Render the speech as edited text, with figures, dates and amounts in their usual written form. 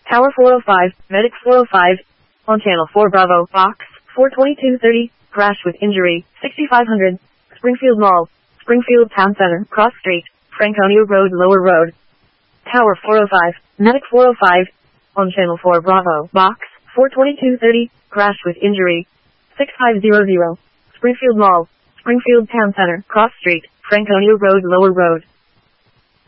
Tower 405, Medic 405, on Channel 4 Bravo, Box 42230, crash with injury, 6500, Springfield Mall, Springfield Town Center, Cross Street, Franconia Road, Lower Road. Tower 405, Medic 405, on Channel 4 Bravo, Box 42230, crash with injury, 6500, Springfield Mall, Springfield Town Center, Cross Street, Franconia Road, Lower Road.